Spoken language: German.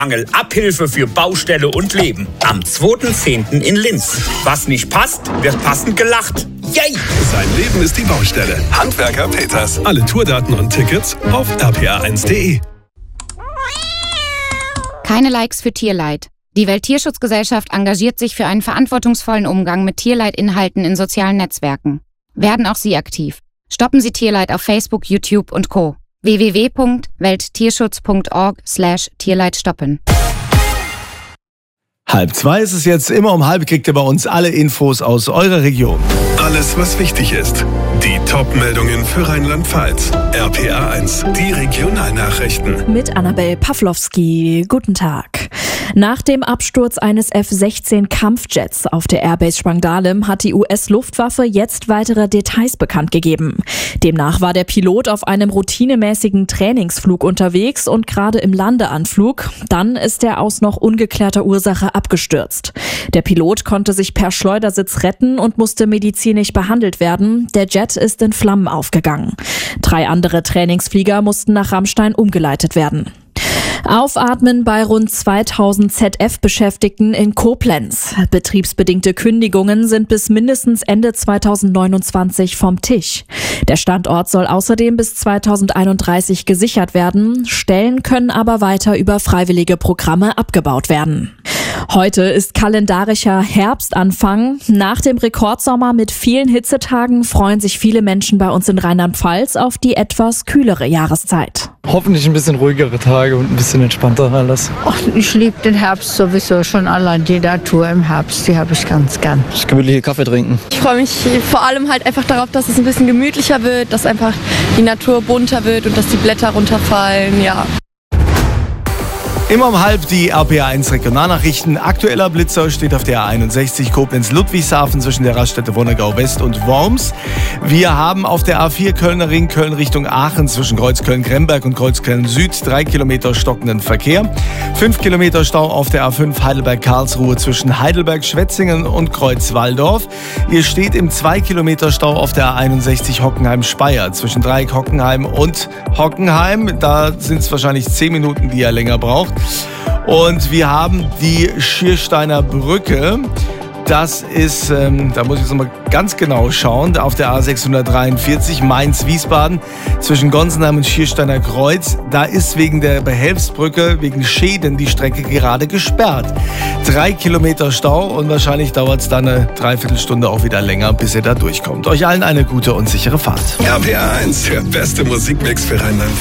Abhilfe für Baustelle und Leben. Am 2.10. in Linz. Was nicht passt, wird passend gelacht. Yay! Sein Leben ist die Baustelle. Handwerker Peters. Alle Tourdaten und Tickets auf rpa1.de. Keine Likes für Tierleid. Die Welttierschutzgesellschaft engagiert sich für einen verantwortungsvollen Umgang mit Tierleidinhalten in sozialen Netzwerken. Werden auch Sie aktiv. Stoppen Sie Tierleid auf Facebook, YouTube und Co. www.welttierschutz.org/Tierleid stoppen. 1:30 ist es jetzt. Immer um 1:30 kriegt ihr bei uns alle Infos aus eurer Region. Alles, was wichtig ist. Die Top-Meldungen für Rheinland-Pfalz. RPA1, die Regionalnachrichten. Mit Annabel Pawlowski. Guten Tag. Nach dem Absturz eines F-16 Kampfjets auf der Airbase Spangdahlem hat die US-Luftwaffe jetzt weitere Details bekannt gegeben. Demnach war der Pilot auf einem routinemäßigen Trainingsflug unterwegs und gerade im Landeanflug. Dann ist er aus noch ungeklärter Ursache abgestürzt. Der Pilot konnte sich per Schleudersitz retten und musste medizinisch behandelt werden. Der Jet ist in Flammen aufgegangen. 3 andere Trainingsflieger mussten nach Ramstein umgeleitet werden. Aufatmen bei rund 2000 ZF-Beschäftigten in Koblenz. Betriebsbedingte Kündigungen sind bis mindestens Ende 2029 vom Tisch. Der Standort soll außerdem bis 2031 gesichert werden. Stellen können aber weiter über freiwillige Programme abgebaut werden. Heute ist kalendarischer Herbstanfang. Nach dem Rekordsommer mit vielen Hitzetagen freuen sich viele Menschen bei uns in Rheinland-Pfalz auf die etwas kühlere Jahreszeit. Hoffentlich ein bisschen ruhigere Tage und ein bisschen entspannter alles. Ach, ich liebe den Herbst sowieso schon allein. Die Natur im Herbst, die habe ich ganz gern. Ich gemütliche Kaffee trinken. Ich freue mich vor allem halt einfach darauf, dass es ein bisschen gemütlicher wird, dass einfach die Natur bunter wird und dass die Blätter runterfallen, ja. Immer um 1:30 die RPA1 Regionalnachrichten. Aktueller Blitzer steht auf der A61 Koblenz-Ludwigshafen zwischen der Raststätte Wonnegau West und Worms. Wir haben auf der A4 Kölner Ring Köln Richtung Aachen zwischen Kreuzköln-Gremberg und Kreuzköln Süd 3 Kilometer stockenden Verkehr. 5 Kilometer Stau auf der A5 Heidelberg-Karlsruhe zwischen Heidelberg-Schwetzingen und Kreuzwaldorf. Ihr steht im 2 Kilometer Stau auf der A61 Hockenheim-Speyer zwischen Dreieck Hockenheim und Hockenheim. Da sind es wahrscheinlich 10 Minuten, die ihr länger braucht. Und wir haben die Schiersteiner Brücke. Das ist, da muss ich jetzt nochmal ganz genau schauen, auf der A643 Mainz-Wiesbaden zwischen Gonsenheim und Schiersteiner Kreuz. Da ist wegen der Behelfsbrücke, wegen Schäden, die Strecke gerade gesperrt. 3 Kilometer Stau und wahrscheinlich dauert es dann eine Dreiviertelstunde auch wieder länger, bis ihr da durchkommt. Euch allen eine gute und sichere Fahrt. RPA1, der beste Musikmix für Rheinland-Pfalz.